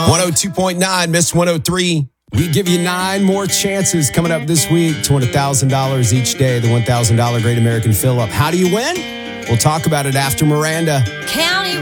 102.9, Miss 103. We give you 9 more chances coming up this week to win $1,000 each day, the $1,000 Great American Fill-Up. How do you win? We'll talk about it after Miranda. County